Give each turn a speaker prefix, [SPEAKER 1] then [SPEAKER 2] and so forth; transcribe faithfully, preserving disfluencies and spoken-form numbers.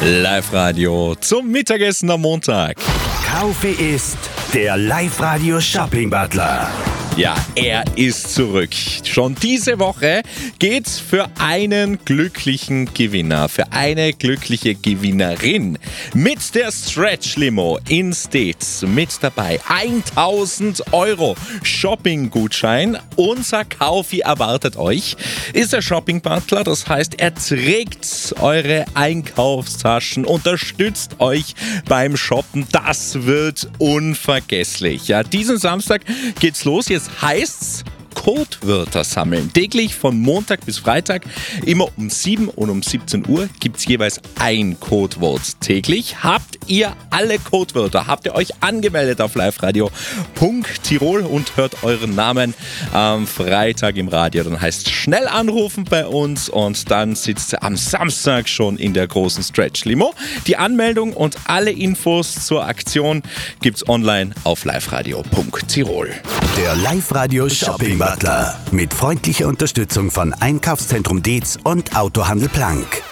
[SPEAKER 1] Live-Radio zum Mittagessen am Montag.
[SPEAKER 2] Kaufe ist der Live-Radio Shopping Butler.
[SPEAKER 1] Ja, er ist zurück. Schon diese Woche geht's für einen glücklichen Gewinner, für eine glückliche Gewinnerin mit der Stretch Limo in Stets mit dabei. tausend Euro Shopping-Gutschein. Unser Kaufi erwartet euch. Ist der Shopping Butler, das heißt, er trägt eure Einkaufstaschen, unterstützt euch beim Shoppen. Das wird unvergesslich. Ja, diesen Samstag geht's los. Jetzt heißt's Codewörter sammeln. Täglich von Montag bis Freitag, immer um sieben und um siebzehn Uhr gibt es jeweils ein Codewort täglich. Habt ihr alle Codewörter? Habt ihr euch angemeldet auf liveradio punkt tirol und hört euren Namen am Freitag im Radio? Dann heißt schnell anrufen bei uns und dann sitzt ihr am Samstag schon in der großen Stretch Limo. Die Anmeldung und alle Infos zur Aktion gibt's online auf liveradio punkt tirol.
[SPEAKER 2] Der Live-Radio Shopping Butler mit freundlicher Unterstützung von Einkaufszentrum Dietz und Autohandel Plank.